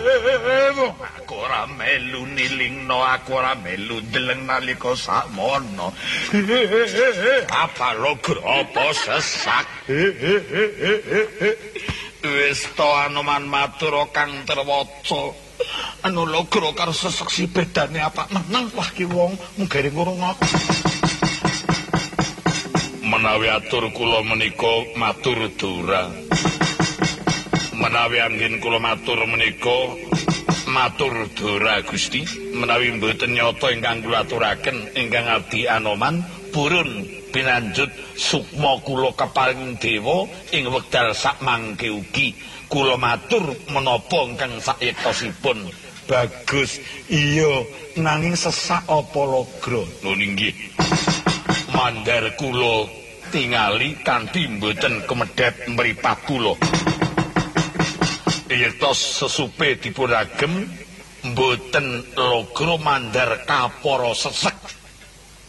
Aku ora melu nilingno, aku ora melu ndeleng nalika sakmono. Apa Logra apa sesak? Wis to Anoman matur Kang Terwaca. Anu Logra karo sesek si bedane apa meneng wah ki wong munggere ngurungaken. Menawi atur kula menika matur dora. Menawi anggen kula matur menika matur dora Gusti. Menawi mboten nyata ingkang kula aturaken ingkang abdi Anoman purun pinanjut sukma kula keparing dewa ing wekdal sakmangke ugi kula matur menapa ingkang sayektosipun. Bagus. Iya, nanging sesak apa Logra? Lho nggih. Mandar kula tingali kanthi mboten kemedhet mripat kula. Yektos sesupe dipun agem mboten Logra mandar kapara sesek.